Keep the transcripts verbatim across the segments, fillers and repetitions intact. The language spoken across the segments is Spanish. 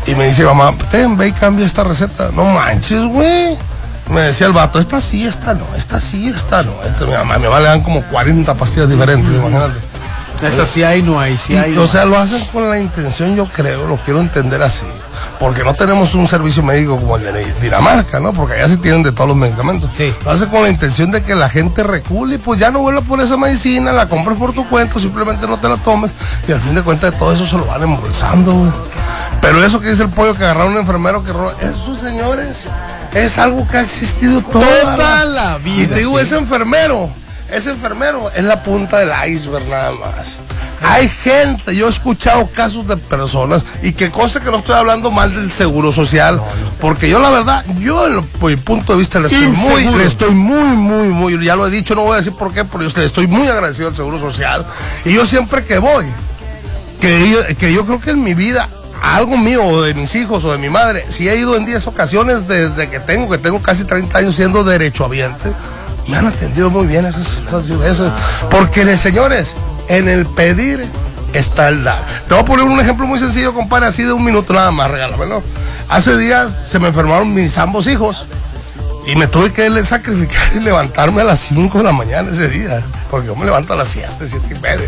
Y me dice mamá, ten, ve y cambia esta receta. No manches, güey. Me decía el vato, esta sí, esta no, esta sí, esta no. Esta, mi mamá, mi mamá le dan como cuarenta pastillas diferentes, mm. imagínate. Esta sí hay, no hay, sí y, hay. O sea, lo hacen con la intención, yo creo, lo quiero entender así. Porque no tenemos un servicio médico como el de Dinamarca, ¿no? Porque allá sí tienen de todos los medicamentos. Sí. Lo hacen con la intención de que la gente recule y pues ya no vuelva por esa medicina, la compres por tu cuenta, simplemente no te la tomes y al fin de cuentas de todo eso se lo van embolsando, güey. Pero eso que dice el pollo que agarraron un enfermero que roba, eso, señores, es algo que ha existido toda, toda la, la vida. Y te digo, ¿sí? ese enfermero, ese enfermero es la punta del iceberg nada más. Hay gente, yo he escuchado casos de personas, y que cosa que no estoy hablando mal del seguro social, no, no. porque yo la verdad, yo en mi punto de vista le estoy muy, le estoy muy, muy, muy, ya lo he dicho, no voy a decir por qué, porque yo le estoy muy agradecido al seguro social, y yo siempre que voy, que, que yo creo que en mi vida, algo mío, o de mis hijos, o de mi madre, si he ido en diez ocasiones desde que tengo, que tengo casi treinta años siendo derechohabiente, me han atendido muy bien esas, esas veces, porque señores, en el pedir está el dar. Te voy a poner un ejemplo muy sencillo, compadre, así de un minuto nada más, regálamelo. Hace días se me enfermaron mis ambos hijos y me tuve que sacrificar y levantarme a las cinco de la mañana ese día, porque yo me levanto a las siete, siete y media.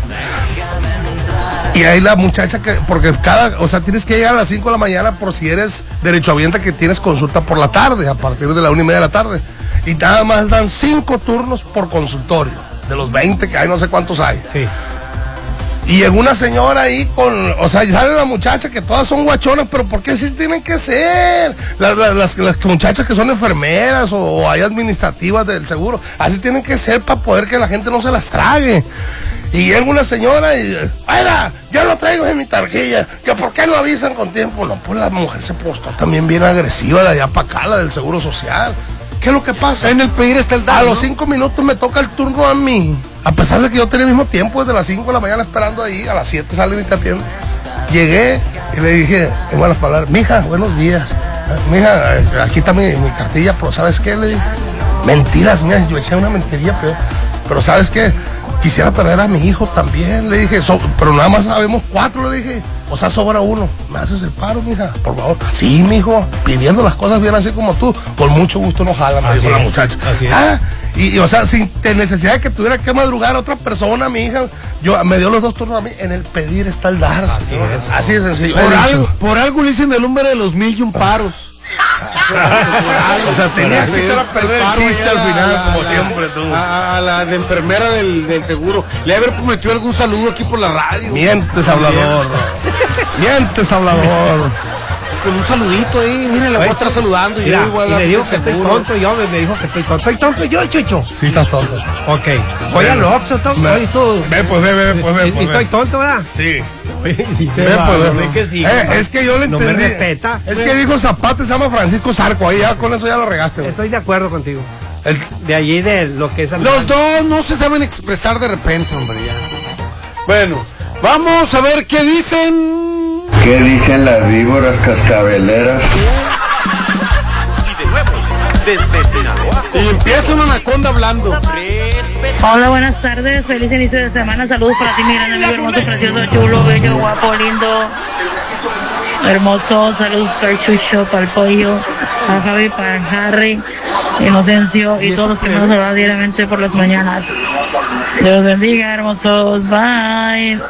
Y ahí la muchacha que, porque cada, o sea, tienes que llegar a las cinco de la mañana por si eres derechohabiente que tienes consulta por la tarde, a partir de la una y media de la tarde. Y nada más dan cinco turnos por consultorio, de los veinte que hay, no sé cuántos hay. Sí. Y llegó una señora ahí con, o sea, sale la muchacha que todas son guachonas, pero ¿por qué así tienen que ser? Las, las, las, las muchachas que son enfermeras o, o hay administrativas del seguro, así tienen que ser para poder que la gente no se las trague. Y llega una señora y, oiga, yo lo traigo en mi tarjilla, que ¿por qué no avisan con tiempo? No, pues la mujer se postó también bien agresiva de allá para acá, la del seguro social. ¿Qué es lo que pasa? En el pedir está el dar, A ¿no? los cinco minutos me toca el turno a mí. A pesar de que yo tenía el mismo tiempo, desde las cinco de la mañana esperando ahí, a las siete salen y te atienden. Llegué y le dije, en buenas palabras, mija, buenos días. Mija, aquí está mi, mi cartilla, pero ¿sabes qué? Le dije, mentiras mías, yo eché una mentirilla, pero, pero ¿sabes qué? Quisiera traer a mi hijo también, le dije, so, pero nada más sabemos cuatro, le dije. O sea, sobra uno. ¿Me haces el paro, mija? Por favor. Sí, mijo, pidiendo las cosas bien así como tú. Con mucho gusto no jalan, me dijo la muchacha. Así es. Ah, y, y, o sea, sin necesidad de que tuviera que madrugar a otra persona, mi hija, yo me dio los dos turnos a mí. En el pedir está el dar. Así es. Así de sencillo. Por algo, por algo le dicen el hombre de los mil y un paros. O sea, tenía que echar a perder el chiste al final, como siempre tú. A, a la de enfermera del, del seguro. Le haber prometido algún saludo aquí por la radio. Mientes, hablador. Mientes, hablador. Con un saludito ahí, mire, le voy a estar saludando. Mira, yo voy a y dar le digo el que estoy seguro. tonto yo, me, me dijo que estoy tonto. ¿Estoy tonto yo, Chucho? Sí, estás tonto. Ok. Voy al Oxxo, tonto. Ve, Hoy tú. ve, pues ve, ve, pues ve. Y, Pues, y ve. estoy tonto, ¿verdad? Sí. Oye, y te Ve, va, pues, no ve. es que sí, Eh, no, es que yo le no entendí. me respeta. Es que dijo Zapata, se llama Francisco Zarco. Ahí ya con eso ya lo regaste, güey. Estoy de acuerdo contigo. El- De allí de lo que es... Los dos no se saben expresar de repente, hombre, ya. Bueno, vamos a ver qué dicen. ¿Qué dicen las víboras cascabeleras? Y de nuevo, desde Sinaloa. Y empieza una anaconda hablando. Hola, buenas tardes, feliz inicio de semana, saludos para ti, mi gran amigo, hermoso, precioso, chulo, bello, guapo, lindo, hermoso, saludos para el Chucho, para el pollo, para Javi, para el Harry, Inocencio y todos los que nos hablan diariamente por las mañanas. Dios los bendiga, hermosos, bye.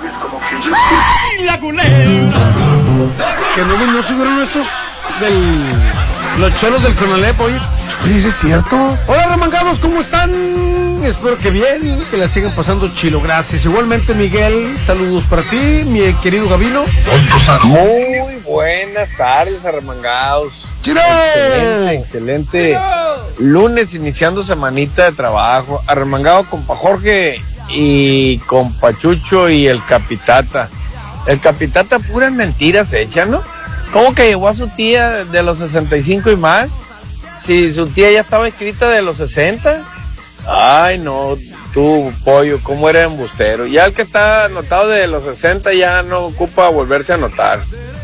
Que no, no subieron estos del... Los cholos del Conalep, oye. Oye, ¿sí es cierto? Hola, remangados, ¿cómo están? Espero que bien, que la sigan pasando chilo, gracias. Igualmente, Miguel, saludos para ti, mi querido Gabino. Muy buenas tardes, arremangados. ¡Chino! Excelente, excelente. Lunes iniciando semanita de trabajo. Arremangado compa Jorge y compa Chucho y el Capitata. El Capitata puras mentiras hecha, ¿no? ¿Cómo que llevó a su tía de los sesenta y cinco y más? Si su tía ya estaba escrita de los sesenta. Ay, no, tú, pollo, cómo eres embustero. Ya el que está anotado de los sesenta ya no ocupa volverse a anotar.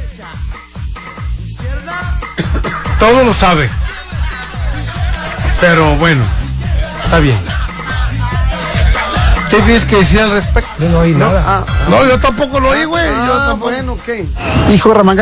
Todo lo sabe. Pero bueno, está bien. ¿Qué tienes que decir al respecto? Yo no oí nada. Ah, No, yo tampoco lo oí, güey. Yo ah, tampoco. bueno, ok. Hijo de remangado.